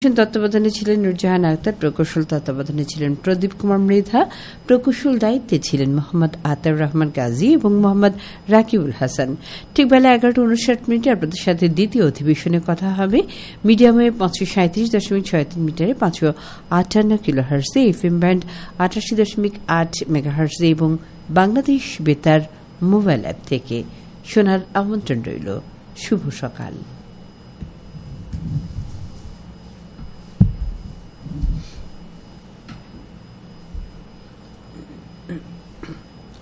তত্ত্বাবধানে ছিলেন নুরজাহান আক্তার, প্রকৌশল তত্ত্বাবধানে ছিলেন প্রদীপ কুমার মৃধা, প্রকৌশল দায়িত্বে ছিলেন মোহাম্মদ আতাউর রহমান গাজী এবং মোহাম্মদ রাকিবুল হাসান। ঠিক বেলা 11:59 আপনাদের সাথে দ্বিতীয় অধিবেশনে কথা হবে মিডিয়ামে 537.63 মিটারে 558 কিলোহার্টজে, এফএম ব্যান্ড 88.8 মেগাহার্টজে এবং বাংলাদেশ বেতার মোবাইল অ্যাপ থেকে। শোনার আমন্ত্রণ রইল। শুভ সকাল।